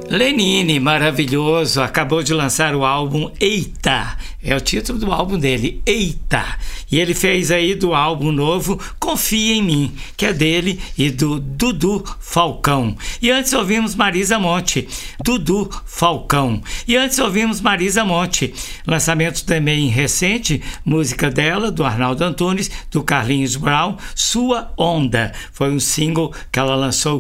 Lenine, maravilhoso, acabou de lançar o álbum Eita, é o título do álbum dele, Eita, e ele fez aí do álbum novo Confia em Mim, que é dele e do Dudu Falcão. E antes ouvimos Marisa Monte, Dudu Falcão. E antes ouvimos Marisa Monte, lançamento também recente, música dela, do Arnaldo Antunes, do Carlinhos Brown, Sua Onda. Foi um single que ela lançou